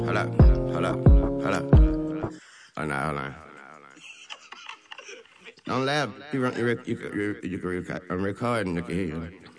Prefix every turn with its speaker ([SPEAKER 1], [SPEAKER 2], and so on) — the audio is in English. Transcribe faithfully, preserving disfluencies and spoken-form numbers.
[SPEAKER 1] Hold up, hold up, hold up. Oh, no, hold on. Don't laugh. You, run, you, rec- you, you, you, you, rec- I'm recording. Look at here.